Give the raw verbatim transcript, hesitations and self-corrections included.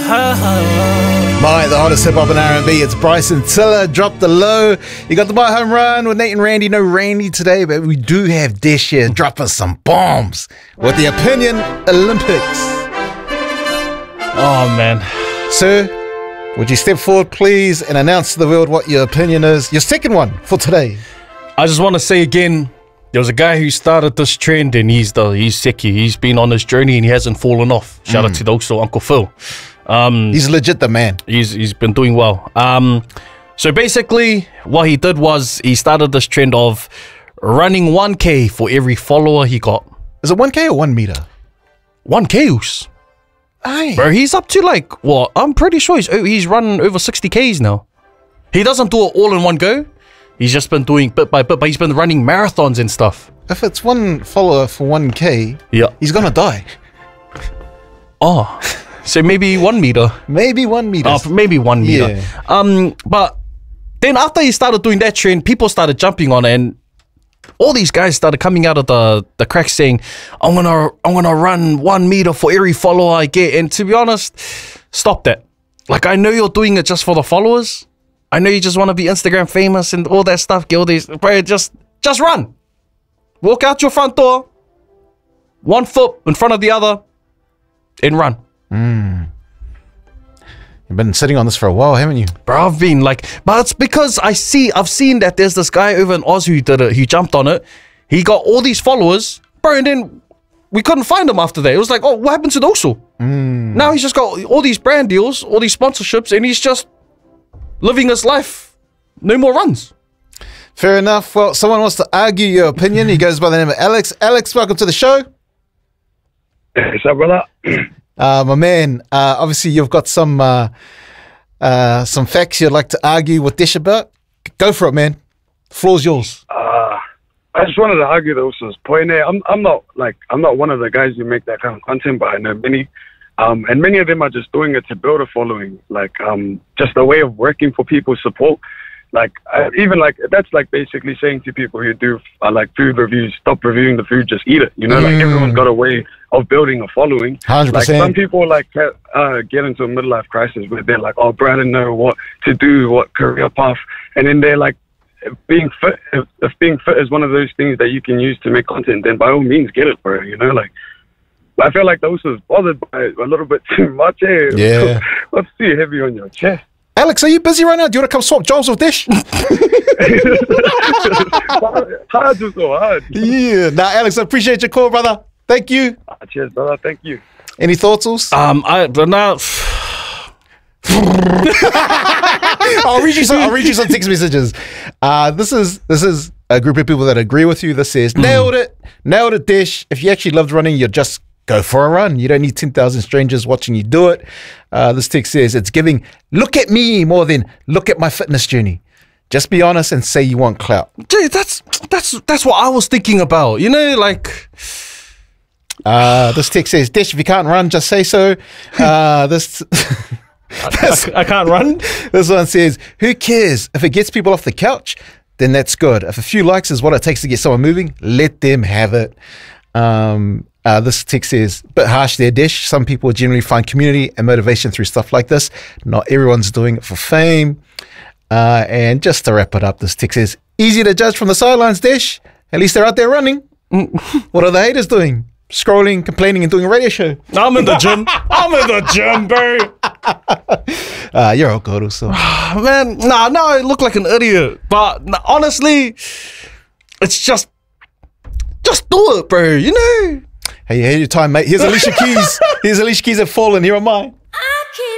My, the hottest hip hop and R and B. It's Bryson Tiller. Drop the low. You got the bar home run with Nate and Randy. No Randy today, but we do have Dish here dropping some bombs with the Opinion Olympics. Oh man, sir, would you step forward, please, and announce to the world what your opinion is? Your second one for today. I just want to say again, there was a guy who started this trend, and he's the he's Seki. He's been on this journey and he hasn't fallen off. Shout mm. out to the also Uncle Phil. Um, he's legit the man. He's he's been doing well. Um, so basically, what he did was he started this trend of running one K for every follower he got. Is it one K or one meter? one K. Aye. Bro, he's up to like what? I'm pretty sure he's he's run over sixty Ks now. He doesn't do it all in one go. He's just been doing bit by bit, but he's been running marathons and stuff. If it's one follower for one K, yeah, he's gonna die. Oh, so maybe one meter. Maybe one meter. Oh, maybe one meter. Yeah. Um, but then after he started doing that trend, people started jumping on it, and all these guys started coming out of the the cracks saying, "I'm gonna I'm gonna run one meter for every follower I get." And to be honest, stop that. Like, I know you're doing it just for the followers. I know you just want to be Instagram famous and all that stuff. Get all these, bro. Just, just run. Walk out your front door, one foot in front of the other, and run. Mm. You've been sitting on this for a while, haven't you? Bro, I've been like, but it's because I see, I've seen that there's this guy over in Oz who did it. He jumped on it. He got all these followers, bro, and then we couldn't find him after that. It was like, oh, what happened to Doso? Mm. Now he's just got all these brand deals, all these sponsorships, and he's just living his life. No more runs. Fair enough. Well, someone wants to argue your opinion. He goes by the name of Alex. Alex, welcome to the show. What's up, brother? Uh, my man, uh, obviously you've got some uh, uh, some facts you'd like to argue with Dish about. Go for it, man. The floor's yours. Uh, I just wanted to argue Doso's point there. I'm I'm not like I'm not one of the guys who make that kind of content, but I know many. Um, and many of them are just doing it to build a following, like um, just a way of working for people's support. Like I, even like that's like basically saying to people who do uh, like food reviews, stop reviewing the food, just eat it. You know, mm. like everyone's got a way of building a following. one hundred percent. Like some people like uh, get into a midlife crisis where they're like, oh, bro, I don't know what to do, what career path, and then they're like, if being fit, if, if being fit is one of those things that you can use to make content, then by all means get it, bro. You know, like. I feel like those was bothered by it a little bit too much. Eh? Yeah. What's too heavy on your chest? Alex, are you busy right now? Do you want to come swap jobs with Dish? Hard is so hard. Yeah. Now, Alex, I appreciate your call, brother. Thank you. Ah, cheers, brother. Thank you. Any thoughts, Ulz? Um, I but now. I'll read you some. I'll read you some text messages. Uh, this is this is a group of people that agree with you. This says nailed it, nailed it, Dish. If you actually loved running, you're just go for a run. You don't need ten thousand strangers watching you do it. Uh, this text says it's giving, look at me more than look at my fitness journey. Just be honest and say you want clout. Dude, that's that's that's what I was thinking about. You know, like. Uh, this text says, Dish, if you can't run, just say so. Uh, this. I, I, I can't run. This one says, who cares? If it gets people off the couch, then that's good. If a few likes is what it takes to get someone moving, let them have it. Um, uh, this text says, bit harsh there, Dish. Some people generally find community and motivation through stuff like this. Not everyone's doing it for fame. Uh, and just to wrap it up, this text says, easy to judge from the sidelines, Dish. At least they're out there running. What are the haters doing? Scrolling, complaining, and doing a radio show. I'm in the gym. I'm in the gym, bro. Uh, you're all good, also. Man, nah, no, I look like an idiot. But nah, honestly, it's just, just do it, bro. You know. Hey, hey, your time, mate. Here's Alicia Keys. Here's Alicia Keys at Fallen. Here am I.